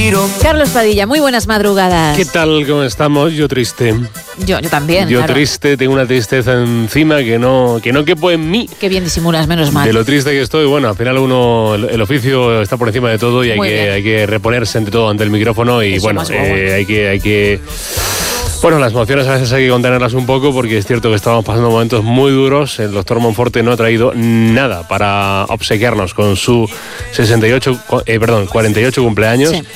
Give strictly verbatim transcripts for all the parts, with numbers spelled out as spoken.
respiro. Carlos Padilla, muy buenas madrugadas. ¿Qué tal? ¿Cómo estamos? Yo triste. Yo, yo también, Yo claro. triste, tengo una tristeza encima que no, que no quepo en mí. Qué bien disimulas, menos mal. De lo triste que estoy, bueno, al final uno, el, el oficio está por encima de todo y hay que, hay que reponerse ante todo ante el micrófono y Eso bueno, más eh, hay que, hay que... Bueno, las emociones a veces hay que contenerlas un poco porque es cierto que estamos pasando momentos muy duros. El doctor Monforte no ha traído nada para obsequiarnos con su sesenta y ocho, eh, perdón, cuarenta y ocho cumpleaños. Sí.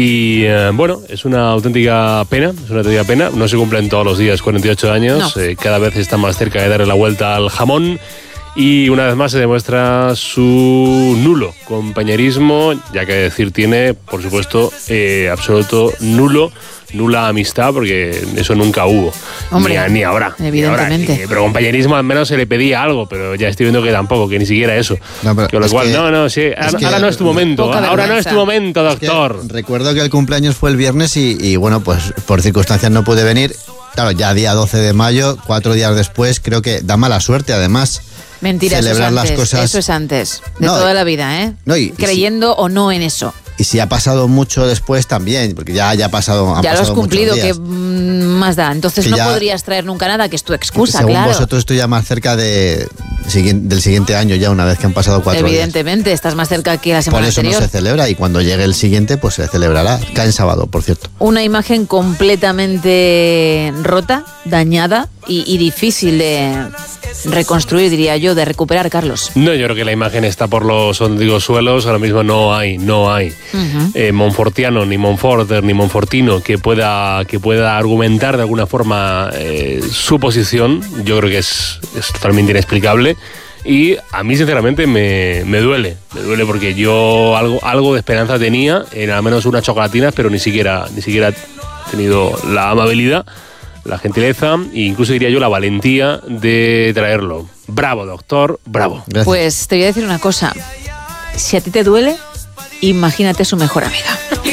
Y eh, bueno, es una auténtica pena, es una auténtica pena. No se cumplen todos los días cuarenta y ocho años, No. eh, cada vez está más cerca de darle la vuelta al jamón. Y una vez más se demuestra su nulo compañerismo, ya que decir tiene, por supuesto, eh, absoluto nulo, nula amistad, porque eso nunca hubo. Hombre, ni, ni ahora. evidentemente. Ni ahora. Pero compañerismo al menos se le pedía algo, pero ya estoy viendo que tampoco, que ni siquiera eso. No, pero Con lo es cual, que- no, no, sí, ahora, que- ahora no es tu momento, Poca ahora no es vergüenza. tu momento, Es que doctor. recuerdo que el cumpleaños fue el viernes y, y, bueno, pues por circunstancias no pude venir. Claro, ya día doce de mayo, cuatro días después, creo que da mala suerte además. Mentira, eso es celebrar antes. las cosas. Eso es antes. De No, toda la vida, ¿eh? no, y- y Creyendo o no en eso. Y si ha pasado mucho después también, porque ya, ya ha pasado. han Ya lo has pasado cumplido, muchos que días. mm, más da. Entonces Que no ya- podrías traer nunca nada, que es tu excusa, Según claro. vosotros estoy ya más cerca de, siguien- del siguiente año ya, una vez que han pasado cuatro días. Evidentemente, estás más cerca que la Por semana eso anterior. no se celebra y cuando llegue el siguiente pues se celebrará. Cae en sábado, por cierto. Una imagen completamente rota, dañada y, y difícil de reconstruir, diría yo, de recuperar, Carlos. No, yo creo que la imagen está por los hondos suelos. Ahora mismo no hay, no hay Ujú. eh, monfortiano, ni monforter, ni monfortino que pueda, que pueda argumentar de alguna forma eh, su posición. Yo creo que es, es totalmente inexplicable. Y a mí, sinceramente, me, me duele. Me duele porque yo algo, algo de esperanza tenía, en al menos unas chocolatinas, pero ni siquiera, ni siquiera he tenido la amabilidad, la gentileza e incluso diría yo la valentía de traerlo. Bravo, doctor, bravo. Gracias. Pues te voy a decir una cosa. Si a ti te duele, imagínate su mejor amiga.